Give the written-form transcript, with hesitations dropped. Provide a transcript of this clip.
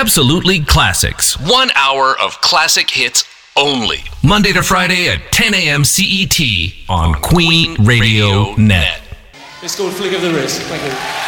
Absolutely Classics. 1 hour of classic hits only. Monday to Friday at 10 a.m. CET on Queen Radio Net. It's called Flick of the Wrist. Thank you.